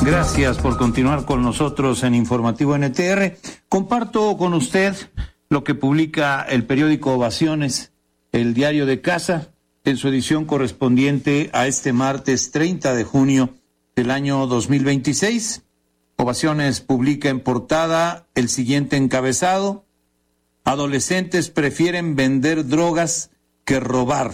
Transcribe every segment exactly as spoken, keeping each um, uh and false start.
Gracias por continuar con nosotros en Informativo N T R. Comparto con usted lo que publica el periódico Ovaciones, el diario de casa, en su edición correspondiente a este martes treinta de junio del año dos mil veintiséis. Ovaciones publica en portada el siguiente encabezado: adolescentes prefieren vender drogas que robar.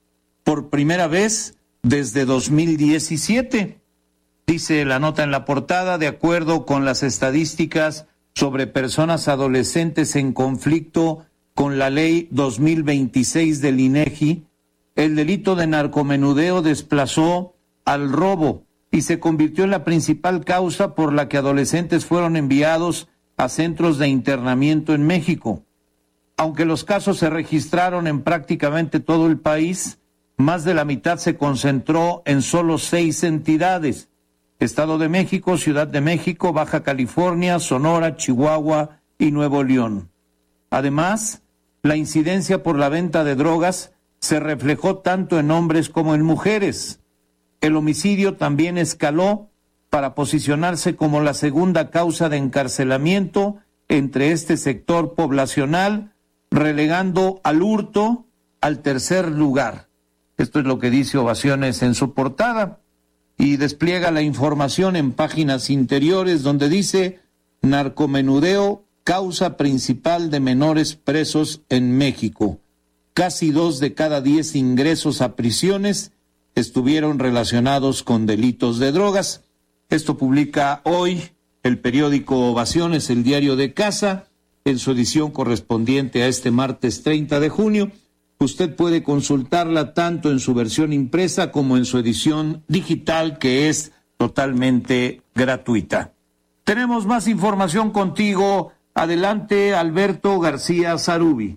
Por primera vez desde dos mil diecisiete. Dice la nota en la portada: de acuerdo con las estadísticas sobre personas adolescentes en conflicto con la ley dos mil veintiséis del INEGI, el delito de narcomenudeo desplazó al robo y se convirtió en la principal causa por la que adolescentes fueron enviados a centros de internamiento en México. Aunque los casos se registraron en prácticamente todo el país, más de la mitad se concentró en solo seis entidades: Estado de México, Ciudad de México, Baja California, Sonora, Chihuahua y Nuevo León. Además, la incidencia por la venta de drogas se reflejó tanto en hombres como en mujeres. El homicidio también escaló para posicionarse como la segunda causa de encarcelamiento entre este sector poblacional, relegando al hurto al tercer lugar. Esto es lo que dice Ovaciones en su portada. Y despliega la información en páginas interiores donde dice: narcomenudeo, causa principal de menores presos en México. Casi dos de cada diez ingresos a prisiones estuvieron relacionados con delitos de drogas. Esto publica hoy el periódico Ovaciones, el diario de casa, en su edición correspondiente a este martes treinta de junio. Usted puede consultarla tanto en su versión impresa como en su edición digital, que es totalmente gratuita. Tenemos más información contigo. Adelante, Alberto García Zarubi.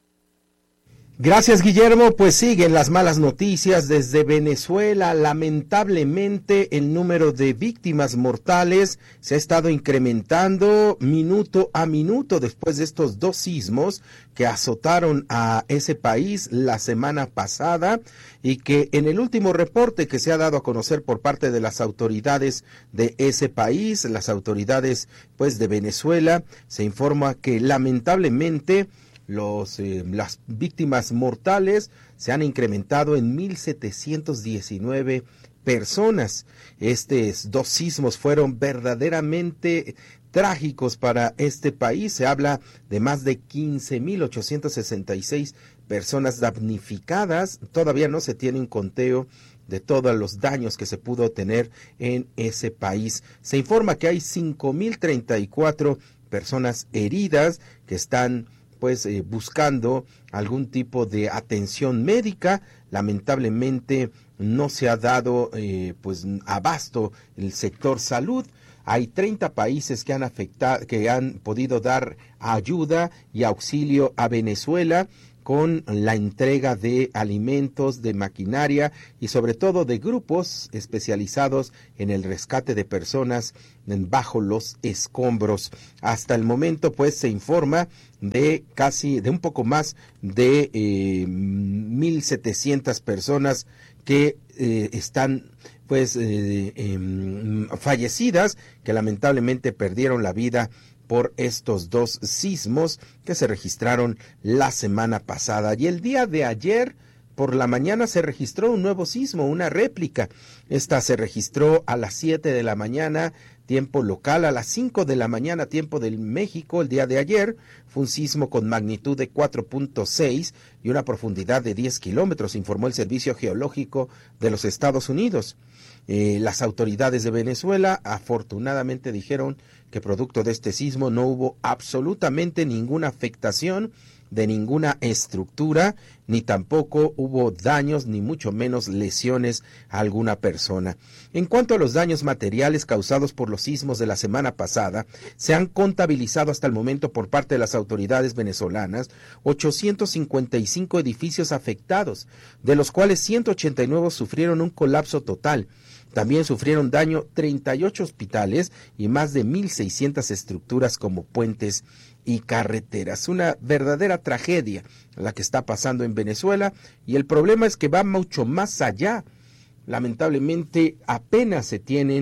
Gracias, Guillermo. Pues siguen las malas noticias desde Venezuela. Lamentablemente, el número de víctimas mortales se ha estado incrementando minuto a minuto después de estos dos sismos que azotaron a ese país la semana pasada, y que en el último reporte que se ha dado a conocer por parte de las autoridades de ese país, las autoridades pues de Venezuela, se informa que lamentablemente Los, eh, las víctimas mortales se han incrementado en mil setecientos diecinueve personas. Estos dos sismos fueron verdaderamente trágicos para este país. Se habla de más de quince mil ochocientos sesenta y seis personas damnificadas. Todavía no se tiene un conteo de todos los daños que se pudo tener en ese país. Se informa que hay cinco mil treinta y cuatro personas heridas que están pues eh, buscando algún tipo de atención médica. Lamentablemente no se ha dado eh, pues abasto el sector salud. Hay treinta países que han afectado, que han podido dar ayuda y auxilio a Venezuela con la entrega de alimentos, de maquinaria y sobre todo de grupos especializados en el rescate de personas bajo los escombros. Hasta el momento pues se informa de casi, de un poco más de eh, mil setecientas personas que eh, están pues eh, eh, fallecidas, que lamentablemente perdieron la vida por estos dos sismos que se registraron la semana pasada. Y el día de ayer por la mañana se registró un nuevo sismo, una réplica. Esta se registró a las siete de la mañana, tiempo local, a las cinco de la mañana, tiempo del México. El día de ayer fue un sismo con magnitud de cuatro punto seis y una profundidad de diez kilómetros, informó el Servicio Geológico de los Estados Unidos. Eh, las autoridades de Venezuela afortunadamente dijeron que producto de este sismo no hubo absolutamente ninguna afectación de ninguna estructura, ni tampoco hubo daños, ni mucho menos lesiones a alguna persona. En cuanto a los daños materiales causados por los sismos de la semana pasada, se han contabilizado hasta el momento por parte de las autoridades venezolanas ochocientos cincuenta y cinco edificios afectados, de los cuales ciento ochenta y nueve sufrieron un colapso total. También sufrieron daño treinta y ocho hospitales y más de mil seiscientas estructuras como puentes y carreteras. Una verdadera tragedia la que está pasando en Venezuela, y el problema es que va mucho más allá. Lamentablemente apenas se tienen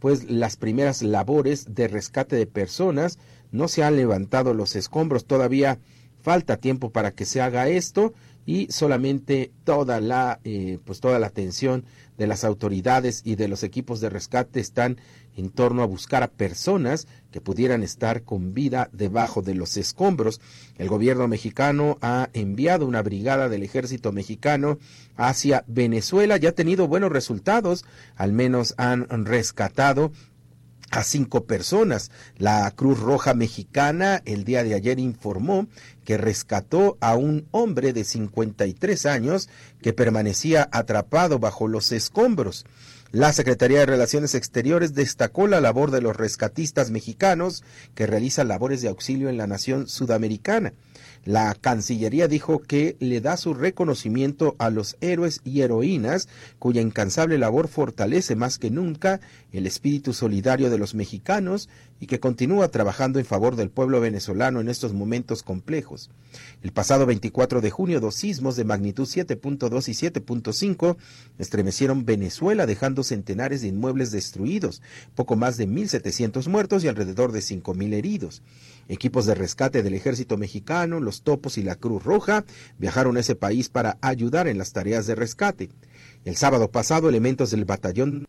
pues las primeras labores de rescate de personas. No se han levantado los escombros, todavía falta tiempo para que se haga esto, y solamente toda la eh, pues toda la atención de las autoridades y de los equipos de rescate están en torno a buscar a personas que pudieran estar con vida debajo de los escombros. El gobierno mexicano ha enviado una brigada del ejército mexicano hacia Venezuela, ya ha tenido buenos resultados, al menos han rescatado a cinco personas. La Cruz Roja Mexicana el día de ayer informó que rescató a un hombre de cincuenta y tres años que permanecía atrapado bajo los escombros. La Secretaría de Relaciones Exteriores destacó la labor de los rescatistas mexicanos que realizan labores de auxilio en la nación sudamericana. La Cancillería dijo que le da su reconocimiento a los héroes y heroínas cuya incansable labor fortalece más que nunca el espíritu solidario de los mexicanos y que continúa trabajando en favor del pueblo venezolano en estos momentos complejos. El pasado veinticuatro de junio, dos sismos de magnitud siete punto dos y siete punto cinco estremecieron Venezuela, dejando centenares de inmuebles destruidos, poco más de mil setecientos muertos y alrededor de cinco mil heridos. Equipos de rescate del ejército mexicano, los Topos y la Cruz Roja viajaron a ese país para ayudar en las tareas de rescate. El sábado pasado, elementos del batallón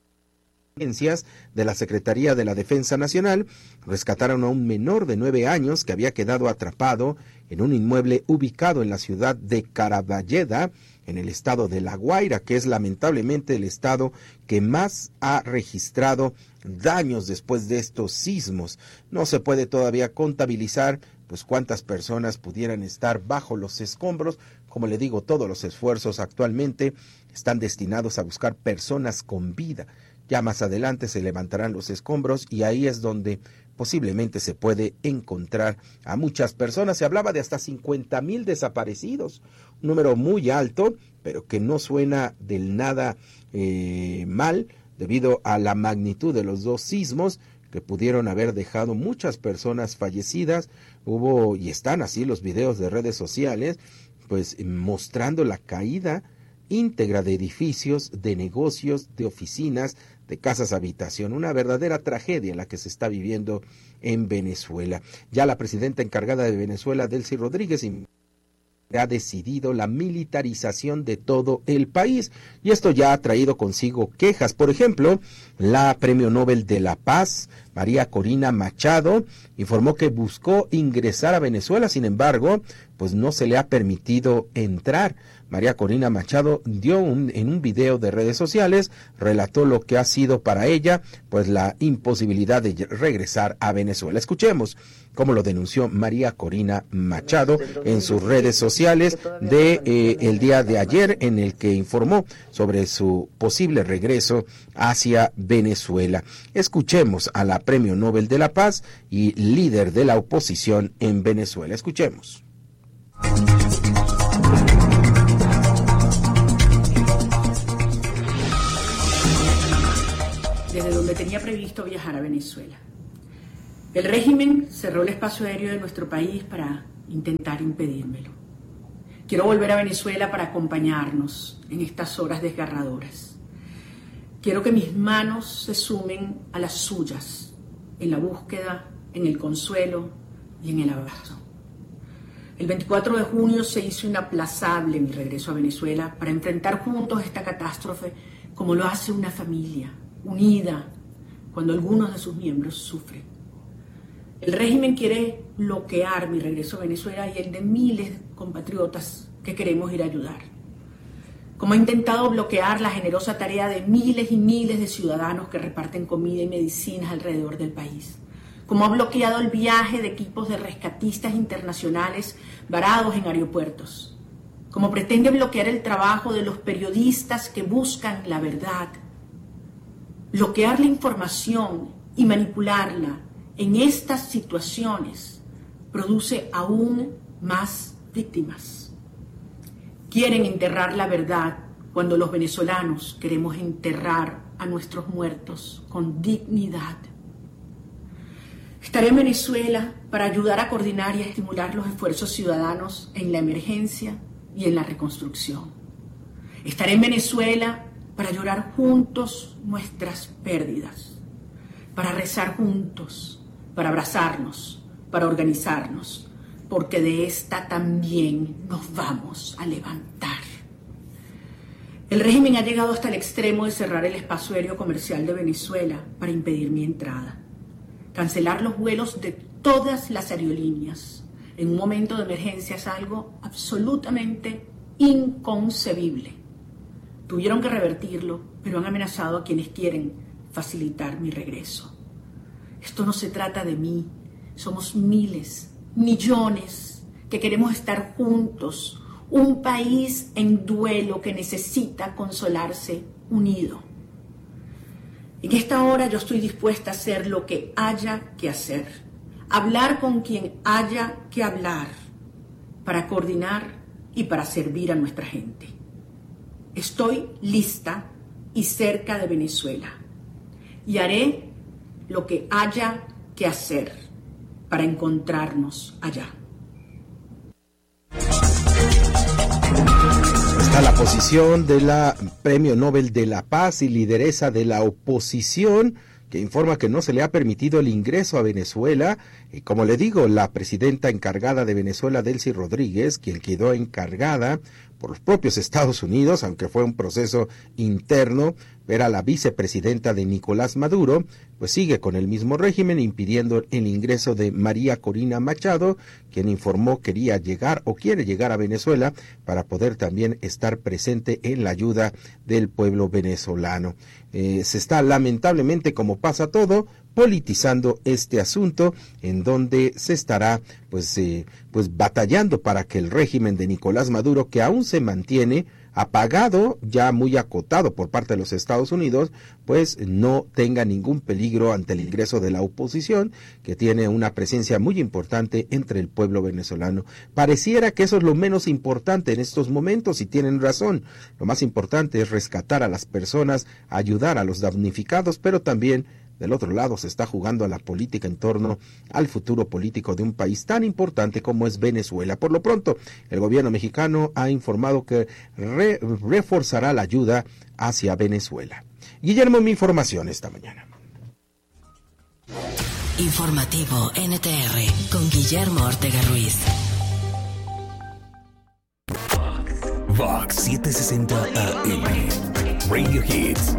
de la Secretaría de la Defensa Nacional rescataron a un menor de nueve años que había quedado atrapado en un inmueble ubicado en la ciudad de Caraballeda, en el estado de La Guaira, que es lamentablemente el estado que más ha registrado daños después de estos sismos. No se puede todavía contabilizar pues cuántas personas pudieran estar bajo los escombros. Como le digo, todos los esfuerzos actualmente están destinados a buscar personas con vida. Ya más adelante se levantarán los escombros y ahí es donde posiblemente se puede encontrar a muchas personas. Se hablaba de hasta cincuenta mil desaparecidos, un número muy alto, pero que no suena del nada eh, mal, debido a la magnitud de los dos sismos que pudieron haber dejado muchas personas fallecidas. Hubo, y están así los videos de redes sociales, pues mostrando la caída íntegra de edificios, de negocios, de oficinas, de casas habitación, una verdadera tragedia la que se está viviendo en Venezuela. Ya la presidenta encargada de Venezuela, Delcy Rodríguez, ha decidido la militarización de todo el país, y esto ya ha traído consigo quejas. Por ejemplo, la Premio Nobel de la Paz, María Corina Machado, informó que buscó ingresar a Venezuela, sin embargo, pues no se le ha permitido entrar. María Corina Machado dio un, en un video de redes sociales, relató lo que ha sido para ella, pues la imposibilidad de regresar a Venezuela. Escuchemos cómo lo denunció María Corina Machado en sus redes sociales de eh, el día de ayer, en el que informó sobre su posible regreso hacia Venezuela. Escuchemos a la Premio Nobel de la Paz y líder de la oposición en Venezuela. Escuchemos. Desde donde tenía previsto viajar a Venezuela. El régimen cerró el espacio aéreo de nuestro país para intentar impedírmelo. Quiero volver a Venezuela para acompañarnos en estas horas desgarradoras. Quiero que mis manos se sumen a las suyas en la búsqueda, en el consuelo y en el abrazo. El veinticuatro de junio se hizo inaplazable mi regreso a Venezuela para enfrentar juntos esta catástrofe como lo hace una familia, unida cuando algunos de sus miembros sufren. El régimen quiere bloquear mi regreso a Venezuela y el de miles de compatriotas que queremos ir a ayudar. Como ha intentado bloquear la generosa tarea de miles y miles de ciudadanos que reparten comida y medicinas alrededor del país. Como ha bloqueado el viaje de equipos de rescatistas internacionales varados en aeropuertos. Como pretende bloquear el trabajo de los periodistas que buscan la verdad. Bloquear la información y manipularla en estas situaciones produce aún más víctimas. Quieren enterrar la verdad cuando los venezolanos queremos enterrar a nuestros muertos con dignidad. Estaré en Venezuela para ayudar a coordinar y a estimular los esfuerzos ciudadanos en la emergencia y en la reconstrucción. Estaré en Venezuela para llorar juntos nuestras pérdidas. para rezar juntos, para abrazarnos, para organizarnos, porque de esta también nos vamos a levantar. El régimen ha llegado hasta el extremo de cerrar el espacio aéreo comercial de Venezuela para impedir mi entrada, cancelar los vuelos de todas las aerolíneas en un momento de emergencia es algo absolutamente inconcebible. Tuvieron que revertirlo, pero han amenazado a quienes quieren facilitar mi regreso. Esto no se trata de mí, somos miles, millones que queremos estar juntos, un país en duelo que necesita consolarse unido. En esta hora yo estoy dispuesta a hacer lo que haya que hacer, hablar con quien haya que hablar, para coordinar y para servir a nuestra gente. Estoy lista y cerca de Venezuela y haré lo que haya que hacer para encontrarnos allá. Está la posición de la Premio Nobel de la Paz y lideresa de la oposición, que informa que no se le ha permitido el ingreso a Venezuela. Y como le digo, la presidenta encargada de Venezuela, Delcy Rodríguez, quien quedó encargada por los propios Estados Unidos, aunque fue un proceso interno, era la vicepresidenta de Nicolás Maduro, pues sigue con el mismo régimen, impidiendo el ingreso de María Corina Machado, quien informó quería llegar o quiere llegar a Venezuela para poder también estar presente en la ayuda del pueblo venezolano. Eh, se está lamentablemente, como pasa todo, politizando este asunto, en donde se estará pues eh, pues batallando para que el régimen de Nicolás Maduro, que aún se mantiene apagado, ya muy acotado por parte de los Estados Unidos, pues no tenga ningún peligro ante el ingreso de la oposición, que tiene una presencia muy importante entre el pueblo venezolano. Pareciera que eso es lo menos importante en estos momentos, y tienen razón. Lo más importante es rescatar a las personas, ayudar a los damnificados, pero también del otro lado se está jugando a la política en torno al futuro político de un país tan importante como es Venezuela. Por lo pronto, el gobierno mexicano ha informado que re- reforzará la ayuda hacia Venezuela. Guillermo, mi información esta mañana. Informativo N T R con Guillermo Ortega Ruiz. Vox setecientos sesenta A M Radio Hits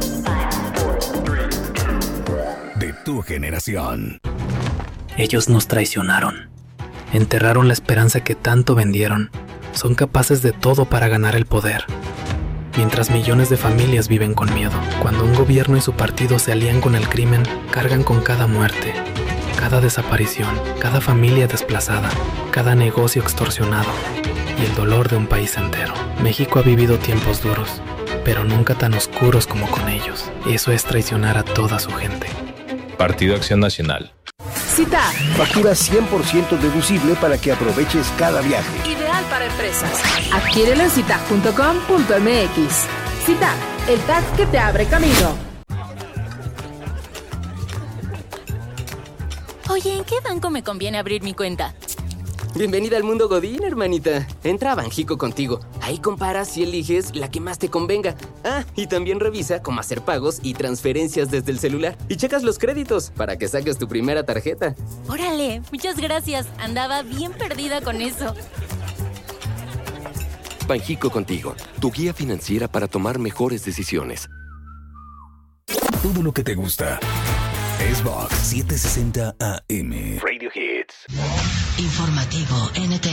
de tu generación. Ellos nos traicionaron, enterraron la esperanza que tanto vendieron, son capaces de todo para ganar el poder. Mientras millones de familias viven con miedo, cuando un gobierno y su partido se alían con el crimen, cargan con cada muerte, cada desaparición, cada familia desplazada, cada negocio extorsionado y el dolor de un país entero. México ha vivido tiempos duros, pero nunca tan oscuros como con ellos. Eso es traicionar a toda su gente. Partido Acción Nacional. Cita. Factura cien por ciento deducible para que aproveches cada viaje. Ideal para empresas. Adquiérelo en cita punto com punto m x. Cita, el tag que te abre camino. Oye, ¿en qué banco me conviene abrir mi cuenta? Bienvenida al mundo Godín, hermanita. Entra a Banjico Contigo. Ahí comparas y eliges la que más te convenga. Ah, y también revisa cómo hacer pagos y transferencias desde el celular. Y checas los créditos para que saques tu primera tarjeta. Órale, muchas gracias. Andaba bien perdida con eso. Banjico Contigo, tu guía financiera para tomar mejores decisiones. Todo lo que te gusta es Vox setecientos sesenta A M Radio Hits. Informativo N T